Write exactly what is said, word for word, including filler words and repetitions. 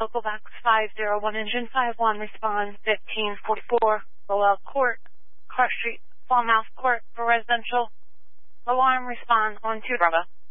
Localbox five zero one engine five one, respond fifteen forty-four, Lowell Court, Carr Street, Falmouth Court for residential. Alarm, respond on two Bravo.